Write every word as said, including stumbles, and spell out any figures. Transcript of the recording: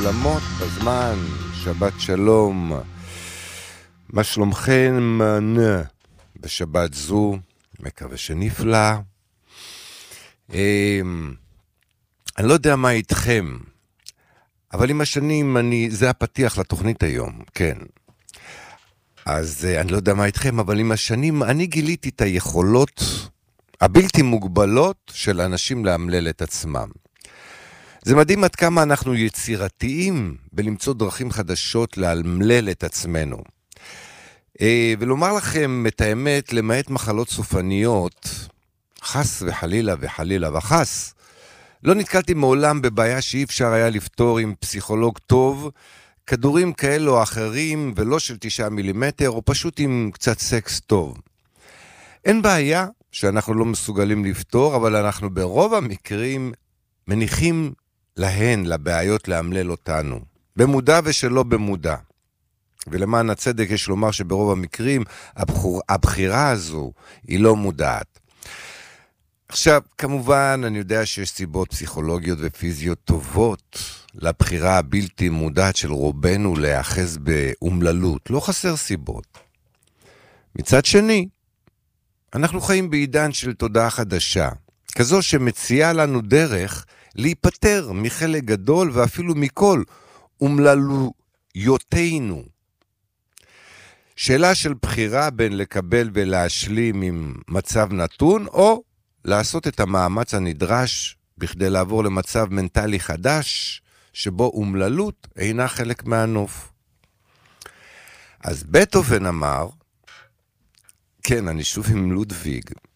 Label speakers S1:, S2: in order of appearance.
S1: סולמות בזמן, שבת שלום. מה שלומכם בשבת זו? מקווה שנפלא. אני לא יודע מה איתכם, אבל עם השנים אני, זה הפתיח לתוכנית היום, כן. אז אני לא יודע מה איתכם, אבל עם השנים אני גיליתי את היכולות הבלתי מוגבלות של אנשים להמלל את עצמם. זה מדהים עד כמה אנחנו יצירתיים בלמצוא דרכים חדשות להמלל את עצמנו. ולומר לכם את האמת, למעט מחלות סופניות, חס וחלילה וחלילה וחס, לא נתקלתי מעולם בבעיה שאי אפשר היה לפתור עם פסיכולוג טוב, כדורים כאלו או אחרים ולא של תשעה מילימטר, או פשוט עם קצת סקס טוב. אין בעיה שאנחנו לא מסוגלים לפתור, אבל אנחנו ברוב המקרים מניחים להן, לבעיות להמלל אותנו, במודע ושלא במודע. ולמען הצדק יש לומר שברוב המקרים הבחור, הבחירה הזו היא לא מודעת. עכשיו, כמובן, אני יודע שיש סיבות פסיכולוגיות ופיזיות טובות לבחירה הבלתי מודעת של רובנו להיאחז באומללות. לא חסר סיבות. מצד שני, אנחנו חיים בעידן של תודעה חדשה, כזו שמציעה לנו דרך להיפטר מחלק גדול ואפילו מכל אומללויותינו. שאלה של בחירה בין לקבל ולהשלים עם מצב נתון, או לעשות את המאמץ הנדרש בכדי לעבור למצב מנטלי חדש, שבו אומללות אינה חלק מהנוף. אז בטהובן אמר, כן, אני שוב עם לודוויג,